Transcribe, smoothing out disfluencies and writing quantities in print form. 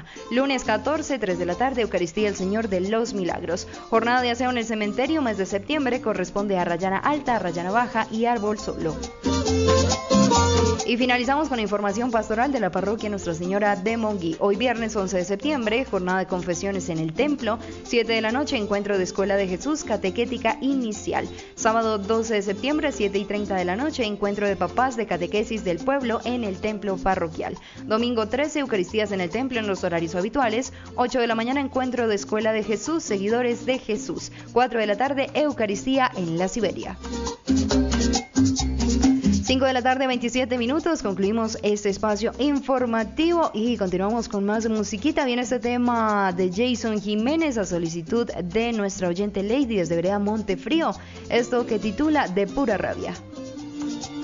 Lunes 14, 3 de la tarde, Eucaristía el Señor de los Milagros. Jornada de aseo en el cementerio, mes de septiembre, corresponde a Rayana Alta, Rayana Baja y Árbol Solo. Y finalizamos con la información pastoral de la parroquia Nuestra Señora de Monguí. Hoy viernes 11 de septiembre, jornada de confesiones en el templo. 7 de la noche, encuentro de Escuela de Jesús, catequética inicial. Sábado 12 de septiembre, 7:30 de la noche, encuentro de papás de catequesis del pueblo en el templo parroquial. Domingo 13, Eucaristías en el templo en los horarios habituales. 8 de la mañana, encuentro de Escuela de Jesús, seguidores de Jesús. 4 de la tarde, Eucaristía en la Siberia. 5 de la tarde, 27 minutos, concluimos este espacio informativo y continuamos con más musiquita. Viene este tema de Jason Jiménez a solicitud de nuestra oyente Lady desde Vereda Montefrío, esto que titula De Pura Rabia.